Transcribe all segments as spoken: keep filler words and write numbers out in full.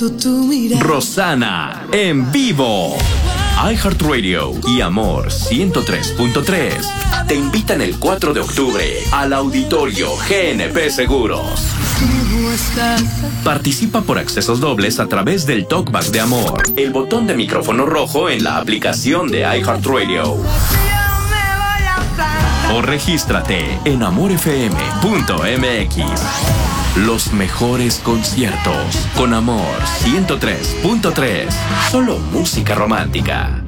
siento tu mirada. Rosana en vivo. iHeartRadio y Amor ciento tres punto tres te invitan el cuatro de octubre al Auditorio G N P Seguros. Participa por accesos dobles a través del Talkback de Amor, el botón de micrófono rojo en la aplicación de iHeartRadio. O regístrate en amor f m punto m x. Los mejores conciertos con Amor ciento tres punto tres. Solo música romántica.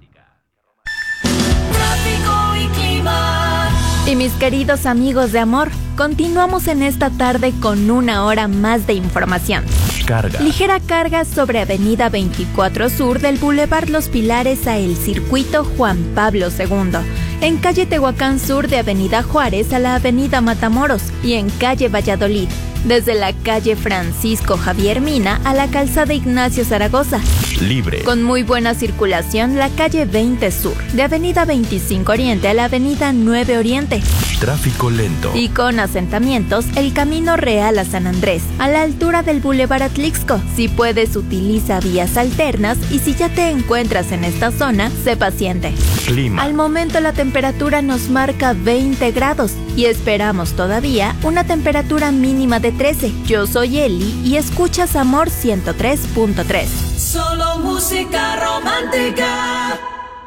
Y mis queridos amigos de Amor, continuamos en esta tarde con una hora más de información. Carga. Ligera carga sobre Avenida veinticuatro Sur del Boulevard Los Pilares a el Circuito Juan Pablo segundo. En calle Tehuacán Sur de Avenida Juárez a la Avenida Matamoros y en calle Valladolid, desde la calle Francisco Javier Mina a la calzada Ignacio Zaragoza. Libre. Con muy buena circulación la calle veinte Sur, de Avenida veinticinco Oriente a la Avenida nueve Oriente. Tráfico lento. Y con asentamientos el Camino Real a San Andrés, a la altura del Boulevard Atlixco. Si puedes, utiliza vías alternas y si ya te encuentras en esta zona, sé paciente. Clima. Al momento la temperatura nos marca veinte grados y esperamos todavía una temperatura mínima de trece. Yo soy Eli y escuchas Amor ciento tres punto tres. Solo música romántica.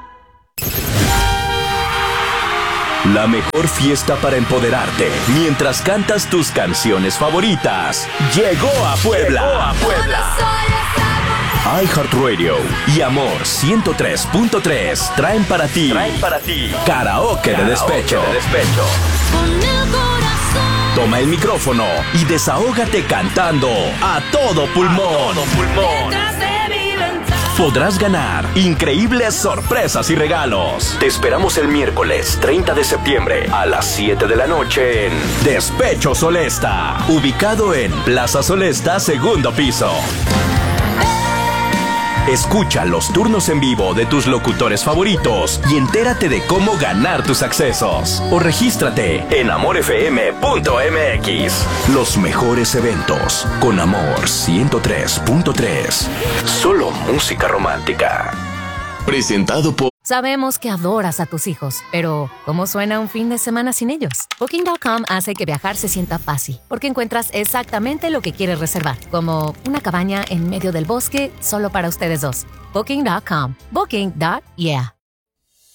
La mejor fiesta para empoderarte mientras cantas tus canciones favoritas llegó a Puebla. Llegó a Puebla. iHeartRadio y Amor ciento tres punto tres traen para ti, traen para ti karaoke, karaoke de despecho. De despecho. Toma el micrófono y desahógate cantando a todo pulmón. A todo pulmón. Podrás ganar increíbles sorpresas y regalos. Te esperamos el miércoles treinta de septiembre a las siete de la noche en Despecho Solesta, ubicado en Plaza Solesta, segundo piso. Escucha los turnos en vivo de tus locutores favoritos y entérate de cómo ganar tus accesos. O regístrate en amor f m punto m x. Los mejores eventos con Amor ciento tres punto tres. Solo música romántica. Presentado por... Sabemos que adoras a tus hijos, pero ¿cómo suena un fin de semana sin ellos? Booking punto com hace que viajar se sienta fácil, porque encuentras exactamente lo que quieres reservar, como una cabaña en medio del bosque solo para ustedes dos. Booking punto com. Booking. Yeah.